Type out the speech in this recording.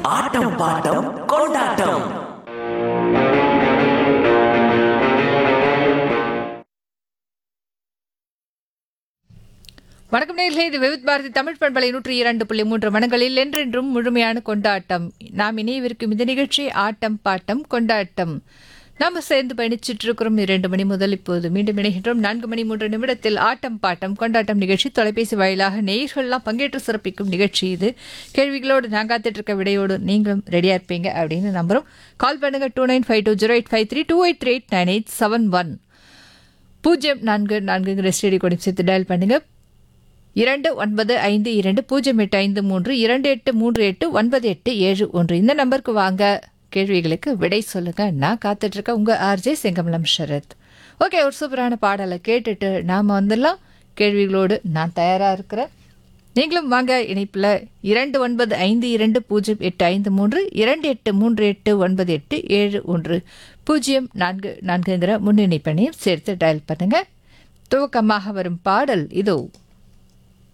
ஆட்டம் bottom கொண்டாட்டம். வணக்கம் நேயர்களே, இது விவித் பாரதி தமிழ் பண்பலை 102.3 மனங்களில் என்றென்றும் முழுமையான கொண்டாட்டம். நாம் இணையவிருக்கும் இந்த நிகழ்ச்சி ஆட்டம் பாட்டம் கொண்டாட்டம். நாம் சேர்ந்து பயணிச்சுட்டு இருக்கிறோம். 2 மணி முதல் இப்போது மீண்டும் இணைகின்றோம். 4 மணி 3 நிமிடத்தில் ஆட்டம் பாட்டம் கொண்டாட்டம் நிகழ்ச்சி. தொலைபேசி வாயிலாக நேயர்கள்லாம் பங்கேற்று சிறப்பிக்கும் நிகழ்ச்சி இது. கேள்விகளோடு நான் காத்துட்டு இருக்க விடையோடு நீங்களும் ரெடியா இருப்பீங்க அப்படின்னு நம்புறோம். கால் பண்ணுங்க 29520853 28389871 04 ஸ்டேடி கோடி சேர்த்து டயல் பண்ணுங்க. 29520853 28389871 இந்த நம்பருக்கு வாங்க. கேள்விகளுக்கு விடை சொல்லுங்க. நான் காத்துட்டு இருக்க உங்க ஆர்ஜே செங்கமலம் ஷரத். ஓகே, ஒரு சூப்பரான பாடலை கேட்டுட்டு நாம வந்துடலாம். கேள்விகளோடு நான் தயாரா இருக்கிறேன். நீங்களும் வாங்க இணைப்பில் 29520853 28389871 04 முன்னணி பணியும் சேர்த்து டயல் பண்ணுங்க. துவக்கமாக வரும் பாடல் இதோ.